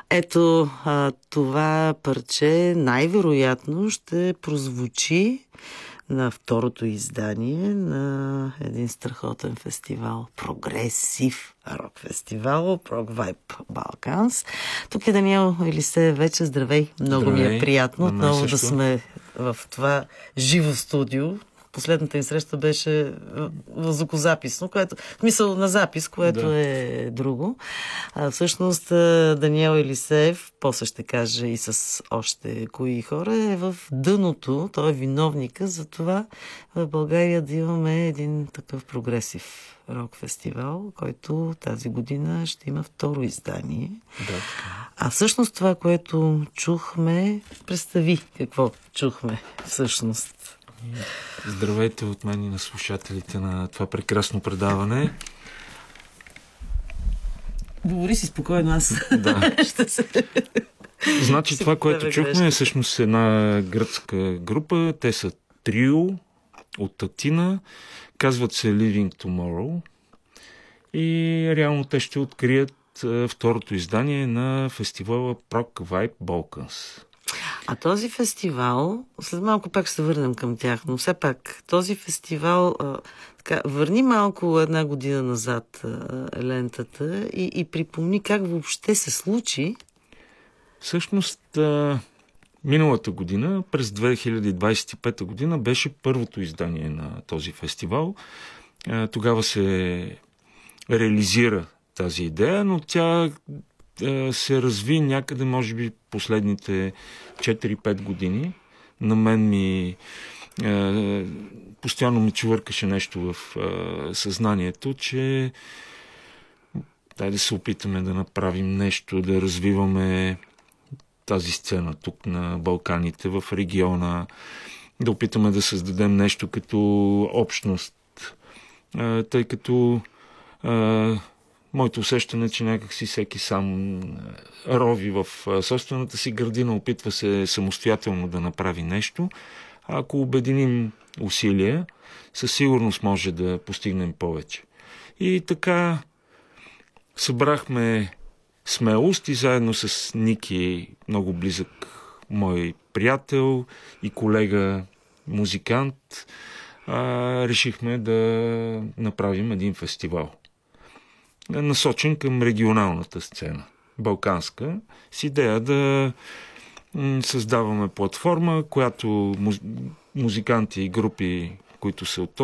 Ето, това парче най-вероятно ще прозвучи на второто издание на един страхотен фестивал, прогресив рок фестивал, Prog Vibe Balkans. Тук е Даниел Елисеев вече. Здравей! Много ми е приятно отново да сме в това живо студио. Последната им среща беше в звукозаписно, което, в смисъл на запис, което е друго. Всъщност Даниел Елисеев, после ще каже и с още кои хора, е в дъното, той е виновника за това в България да имаме един такъв прогресив рок фестивал, който тази година ще има второ издание. А всъщност това, което чухме, представи какво чухме всъщност. Здравейте от мен и на слушателите на това прекрасно предаване. Говори си спокойно, аз ще се... Значи това, което чухме, е всъщност една гръцка група. Те са трио от Атина. Казват се Living Tomorrow. И реално те ще открият второто издание на фестивала Prog Vibe Balkans. А този фестивал, след малко пак ще се върнем към тях, но все пак този фестивал, върни малко една година назад лентата и припомни как въобще се случи. Всъщност, миналата година, през 2025 година, беше първото издание на този фестивал. Тогава се реализира тази идея, но тя се разви някъде, може би, последните 4-5 години. На мен постоянно ми чувъркаше нещо в съзнанието, че дай да се опитаме да направим нещо, да развиваме тази сцена тук на Балканите, в региона, да опитаме да създадем нещо като общност, тъй като моето усещане е, че някакси всеки сам рови в собствената си градина, опитва се самостоятелно да направи нещо. А ако обединим усилия, със сигурност може да постигнем повече. И така събрахме смелост и заедно с Ники, много близък мой приятел и колега музикант, решихме да направим един фестивал, насочен към регионалната сцена, балканска, с идея да създаваме платформа, която музиканти и групи, които са от